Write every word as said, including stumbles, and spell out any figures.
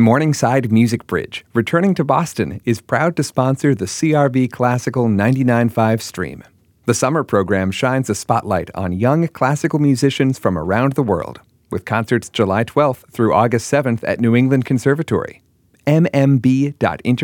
Morningside Music Bridge, returning to Boston, is proud to sponsor the C R V Classical ninety-nine point five stream. The summer program shines a spotlight on young classical musicians from around the world, with concerts July twelfth through August seventh at New England Conservatory. m m b dot internet